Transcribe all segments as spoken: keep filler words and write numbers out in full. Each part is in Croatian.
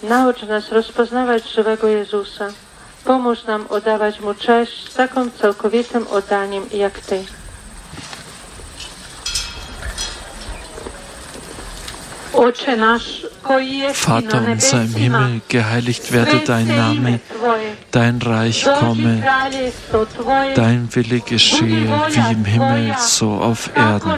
Naucz nas rozpoznawać żywego Jezusa. Pomóż nam oddawać Mu cześć z takim całkowitym oddaniem jak Ty. Vater unser im Himmel, geheiligt werde dein Name, dein Reich komme, dein Wille geschehe, wie im Himmel, so auf Erden.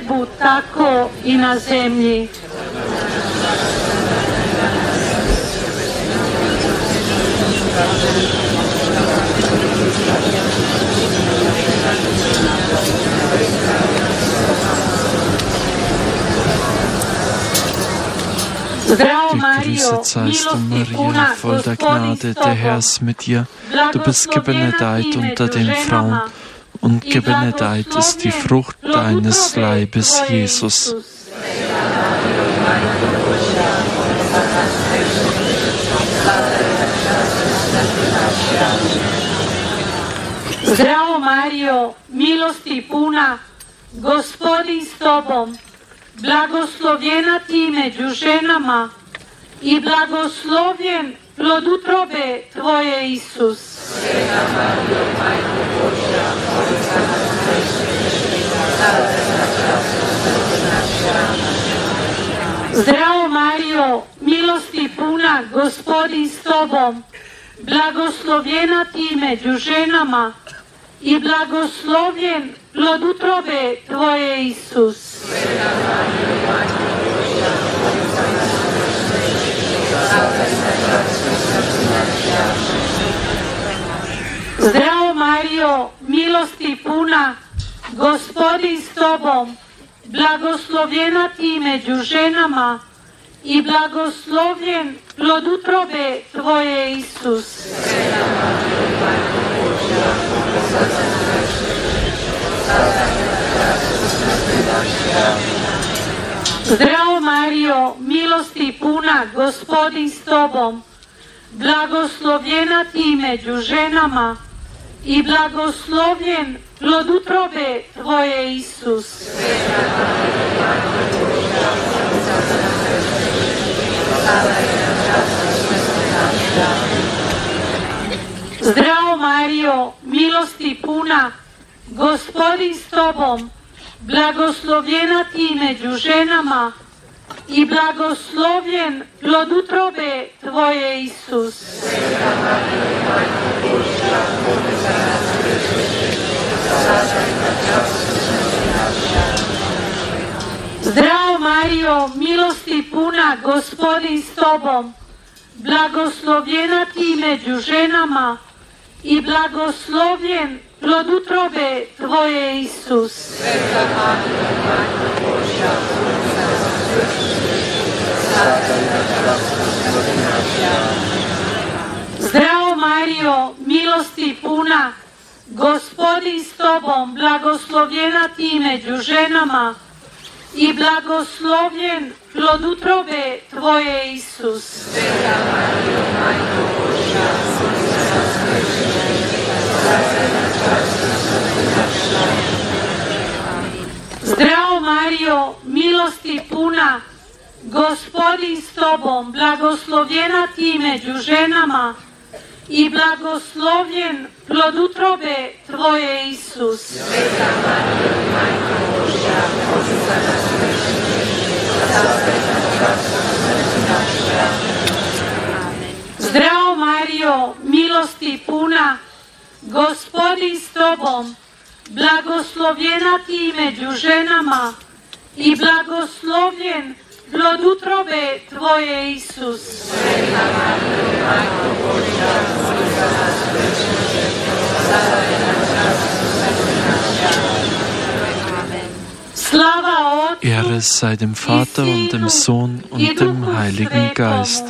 Gegrüßet seist du, Maria, voll der Gnade, der Herr ist mit dir. Du bist gebenedeit unter den Frauen, und gebenedeit ist die Frucht deines Leibes, Jesus. Zdravo Mario, milosti puna, Gospodin s tobom, blagoslovljena ti među ženama i blagoslovljen plod utrobe tvoje, Isus. Sveta Marijo, Majko Božja, moli za nas griješne, sada i na čas smrti naše. Zdravo Mario, milosti puna, Gospodin s tobom, blagoslovljena ti među ženama i blagoslovljen plod utrobe tvoje, Isus. Sveta Marijo, Majko Božja, moli za nas griješne, sada i na čas smrti naše. Zdravo Marijo, milosti puna, Gospodin s tobom, blagoslovljena ti među ženama i blagoslovljen plod utrobe tvoje, Isus. Sveta Marijo, Majko Božja, moli za nas griješne. Zdravo Marijo, milosti puna, Gospodin s tobom, blagoslovljena ti među ženama i blagoslovljen plod utrobe tvoje, Isus. Sveta Marijo, Majko Božja, moli za nas griješne, sada i na čas smrti naše. Zdravo Marijo, milosti puna, Gospodin s tobom, blagoslovljena ti među ženama i blagoslovljen plod utrobe tvoje, Isus. Sveta Marijo, Majko Božja, moli za nas griješne, sada i na čas smrti naše. Zdravo Marijo, milosti puna, Gospodin s tobom, blagoslovljena ti među ženama i blagoslovljen plod utrobe tvoje, Isus. Sveta Marijo, Majko Božja, moli za nas griješne, sada i na čas smrti naše. Zdravo Marijo, milosti puna, Gospodin s tobom, blagoslovljena ti među ženama i blagoslovljen plod utrobe tvoje, Isus. Sveta Marijo, Majko Božja, moli za nas griješne, sada i na čas smrti naše. Zdravo Marijo, milosti puna, Gospodin s tobom, blagoslovljena ti među ženama i blagoslovljen plod utrobe tvoje, Isus. Sveta Marijo, Majko Božja, moli za nas griješne, sada i na čas smrti naše. Zdravo Marijo, milosti puna, Gospodin s tobom, blagoslovljena ti među ženama i blagoslovljen plod utrobe tvoje, Isus. Sveta Marijo, Majko Božja, moli za nas griješne, sada i na čas smrti naše. Slava Otcu, Ehre sei dem Vater und dem Sohn und dem Heiligen Geist.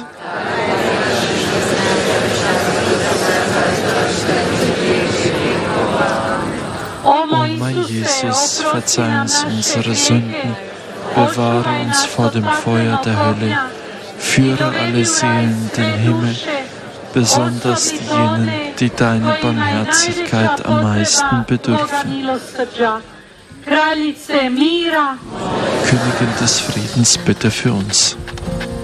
O mein Jesus, verzeih uns unsere Sünden, bewahre uns vor dem Feuer der Hölle, führe alle Seelen in den Himmel, besonders jenen, die deiner Barmherzigkeit am meisten bedürfen. Königin des Friedens, bitte für uns.